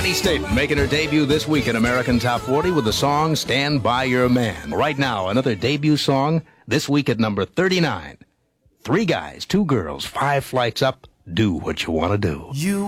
Jenny Staten making her debut this week in American Top 40 with the song Stand By Your Man. Right now, another debut song this week at number 39. 3 guys, 2 girls, 5 flights up. Do what you want to do.